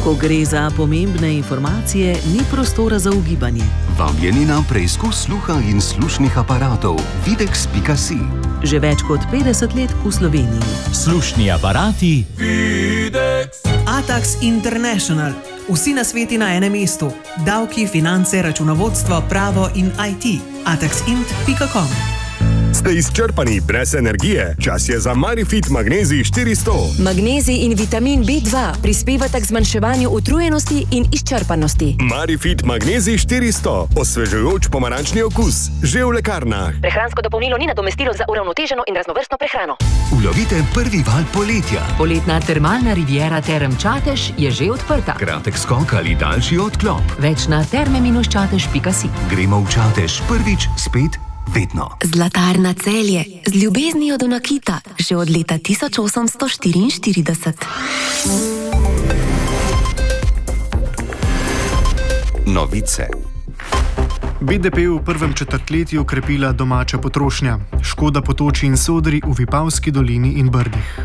Ko gre za pomembne informacije, ni prostora za ugibanje. Vabljeni na preizkus sluha in slušnih aparatov Videx.si. Že več kot 50 let v Sloveniji. Slušni aparati Videx. Atax International. Vsi nasveti na enem mestu. Davki, finance, računovodstvo, pravo in IT. ataxint.com. Ste izčrpani brez energije? Čas je za Marifit Magnezij 400. Magnezij in vitamin B2 prispevata k zmanjševanju utrujenosti in izčrpanosti. Marifit Magnezij 400. Osvežujoč pomarančni okus. Že v lekarnah. Prehransko dopolnilo ni nadomestilo za uravnoteženo in raznovrstno prehrano. Ulovite prvi val poletja. Poletna termalna riviera Term Čatež je že odprta. Kratek skok ali daljši odklop. Več na terme-čatež.si. Gremo v Čatež prvič, spet vedno. Zlatarna Celje, z ljubeznijo do nakita, že od leta 1844. Novice. BDP v prvem četrtletju krepila domača potrošnja. Škoda Potoči in Sodri v Vipavski dolini in Brdih.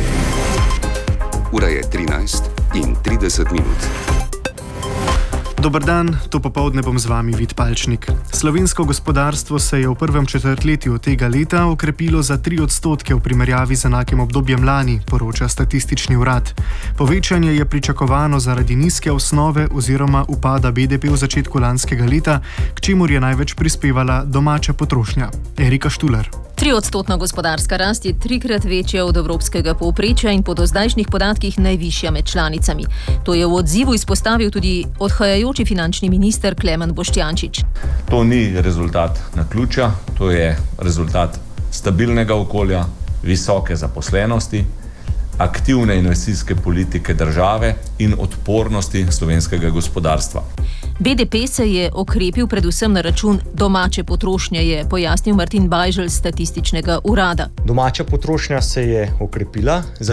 Ura je 13:30. Dober dan, to popoldne bom z vami Vid Palčnik. Slovensko gospodarstvo se je v prvem četrtletju tega leta okrepilo za 3% v primerjavi z enakim obdobjem lani, poroča Statistični urad. Povečanje je pričakovano zaradi nizke osnove oziroma upada BDP v začetku lanskega leta, k čemur je največ prispevala domača potrošnja. Erika Štular. 3% gospodarska rast je 3-krat večja od evropskega povprečja in po dozdajšnjih podatkih najvišja med članicami. To je v odzivu izpostavil tudi odhajajoči finančni minister Klemen Boštjančič. To ni rezultat naključja, to je rezultat stabilnega okolja, visoke zaposlenosti, aktivne investicijske politike države in odpornosti slovenskega gospodarstva. BDP se je okrepil predvsem na račun domače potrošnje, je pojasnil Martin Bajželj z Statističnega urada. Domača potrošnja se je okrepila za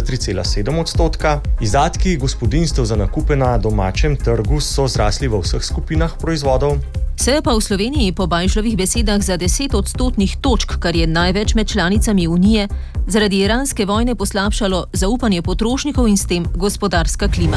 3,7%. Izdatki gospodinjstev za nakupe na domačem trgu so zrasli v vseh skupinah proizvodov. Se je pa v Sloveniji po Bajžljevih besedah za 10 odstotnih točk, kar je največ med članicami Unije, zaradi iranske vojne poslabšalo zaupanje potrošnikov in s tem gospodarska klima.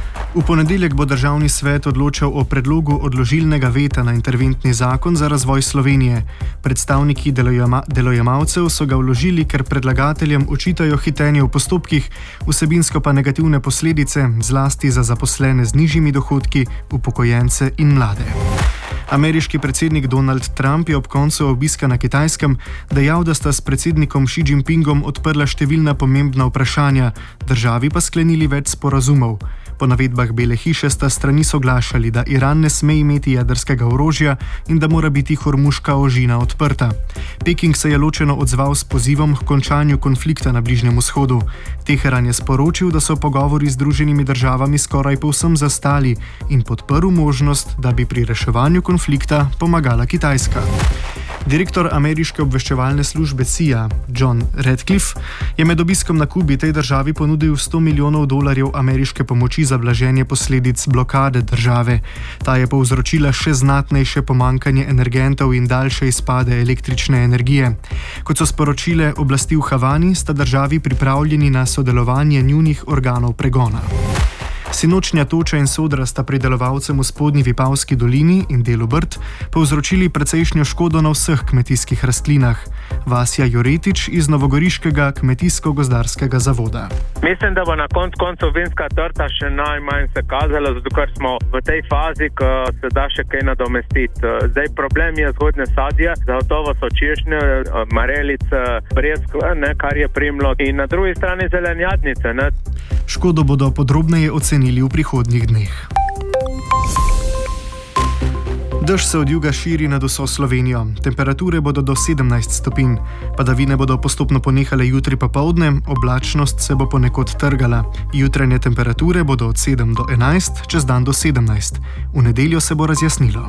V ponedeljek bo Državni svet odločal o predlogu odložilnega veta na interventni zakon za razvoj Slovenije. Predstavniki delojemalcev so ga vložili, ker predlagateljem očitajo hitenje v postopkih, vsebinsko pa negativne posledice, zlasti za zaposlene z nižjimi dohodki, upokojence in mlade. Ameriški predsednik Donald Trump je ob koncu obiska na Kitajskem dejal, da sta s predsednikom Xi Jinpingom odprla številna pomembna vprašanja, državi pa sklenili več sporazumov. Po navedbah Bele hiše sta strani soglašali, da Iran ne sme imeti jedrskega orožja in da mora biti Hormuška ožina odprta. Peking se je ločeno odzval s pozivom k končanju konflikta na Bližnjem vzhodu. Teheran je sporočil, da so pogovori z Združenimi državami skoraj povsem zastali in podprl možnost, da bi pri reševanju konflikta pomagala Kitajska. Direktor ameriške obveščevalne službe CIA, John Radcliffe, je med obiskom na Kubi tej državi ponudil $100 milijonov ameriške pomoči za blaženje posledic blokade države. Ta je povzročila še znatnejše pomankanje energentov in daljše izpade električne energije. Kot so sporočile oblasti v Havani, sta državi pripravljeni na sodelovanje njunih organov pregona. Sinočnja toča in sodra sta pridelovalcem v spodnji Vipavski dolini in delu Brd povzročili precejšnjo škodo na vseh kmetijskih rastlinah. Vasja Joretič iz Novogoriškega kmetijsko-gozdarskega zavoda. Mislim, da bo na koncu vinska trta še najmanj se kazala, zato ker smo v tej fazi, ko se da še kaj nadomestiti. Zdaj problem je zgodnje sadje, zagotovo so češnje, marelice, breskve, kar je primlo, in na drugi strani zelenjadnice. Škodo bodo podrobneje ocenili v prihodnjih dneh. Dež se od juga širi nad vso Slovenijo. Temperature bodo do 17 stopinj. Padavine bodo postopno ponehale jutri popoldne, oblačnost se bo ponekod trgala. Jutranje temperature bodo od 7 do 11, čez dan do 17. V nedeljo se bo razjasnilo.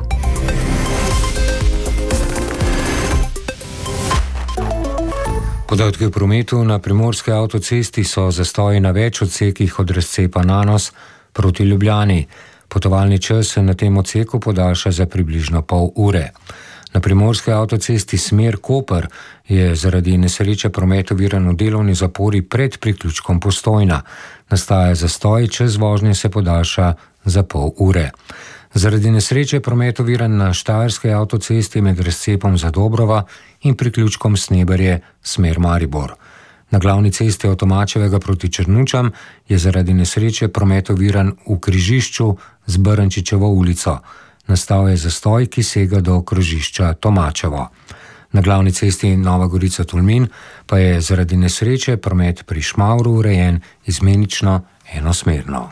Podatki o prometu na primorski avtocesti so zastoji na več odsekih od razcepa Nanos proti Ljubljani. Potovalni čas se na tem odseku podaljša za približno pol ure. Na primorski avtocesti smer Koper je zaradi nesreče promet oviran v delovni zapori pred priključkom Postojna. Nastaja zastoj, čas vožnje se podaljša za pol ure. Zaradi nesreče promet oviran na štajerski avtocesti med razcepom Zadobrova in priključkom Sneberje smer Maribor. Na glavni cesti od Tomačevega proti Črnučam je zaradi nesreče promet oviran v križišču z Brnčičevo ulico. Nastal je zastoj, ki sega do krožišča Tomačevo. Na glavni cesti Nova Gorica-Tolmin pa je zaradi nesreče promet pri Šmavru urejen izmenično enosmerno.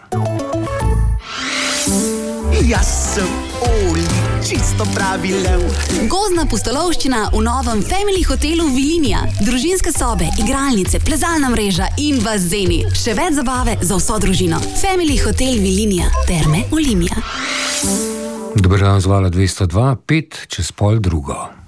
Jaz sem Oli, čisto pravi lev. Gozdna pustolovščina v novem Family hotelu Vilinija. Družinske sobe, igralnice, plezalna mreža in bazeni. Še več zabave za vso družino. Family hotel Vilinija, Terme Olimia. Dober dan z Vala 202, 5 čez pol drugo.